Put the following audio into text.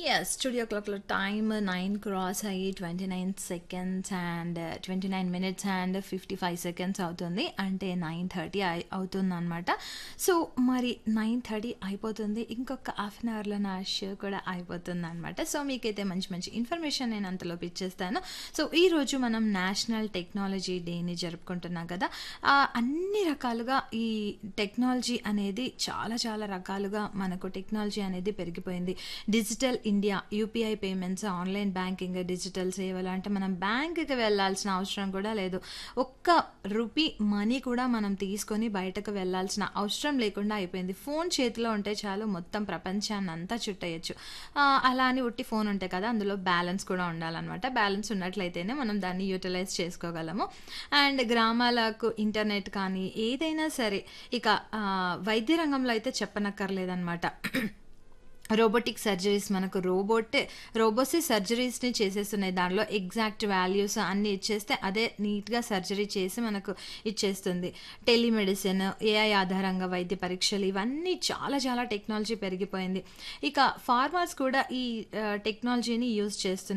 Yes. Studio క్లాక్‌లో time 9 cross అయ్యి 29 seconds and 29 minutes and 55 seconds అవుతుంది. అంటే 9:30 అవుతుందనమాట. సో, మరి 9:30 అయిపోతుంది. ఇంకొక హాఫ్ అన్ అవర్‌లో నా షో కూడా అయిపోతుందనమాట. సో, మీకైతే మంచి మంచి ఇన్ఫర్మేషన్ నేను అంతలోపు ఇచ్చేస్తాను. సో, ఈరోజు మనం నేషనల్ టెక్నాలజీ డేని జరుపుకుంటున్నాం కదా! అన్ని రకాలుగా ఈ టెక్నాలజీ అనేది చాలా చాలా రకాలుగా మనకు టెక్నాలజీ అనేది పెరిగిపోయింది. Digital India, UPI payments, online banking, digital సేవలు అంటే మనం బ్యాంక్‌కి వెళ్ళాల్సిన అవసరం కూడా లేదు. ఒక్క రూపీ మనీ కూడా మనం తీసుకొని బయటకు వెళ్ళాల్సిన అవసరం లేకుండా అయిపోయింది. ఫోన్ చేతిలో ఉంటే చాలు మొత్తం ప్రపంచాన్నంతా చుట్టేయొచ్చు. అలా అని ఉట్టి ఫోన్ ఉంటే కదా అందులో బ్యాలెన్స్ కూడా ఉండాలనమాట. బ్యాలెన్స్ ఉన్నట్లయితేనే మనం దాన్ని యుటిలైజ్ చేసుకోగలము. అండ్ గ్రామాలకు ఇంటర్నెట్ కానీ ఏదైనా సరే ఇక వైద్య రంగంలో అయితే చెప్పనక్కర్లేదనమాట. రోబోటిక్ సర్జరీస్ మనకు రోబోసే సర్జరీస్‌ని చేసేస్తున్నాయి. దాంట్లో ఎగ్జాక్ట్ వాల్యూస్ అన్నీ ఇచ్చేస్తే అదే నీట్‌గా సర్జరీ చేసి మనకు ఇచ్చేస్తుంది. టెలిమెడిసిన్, ఏఐ ఆధారంగా వైద్య పరీక్షలు ఇవన్నీ చాలా చాలా టెక్నాలజీ పెరిగిపోయింది. ఇక ఫార్మర్స్ కూడా ఈ టెక్నాలజీని యూజ్ చేస్తున్నారు.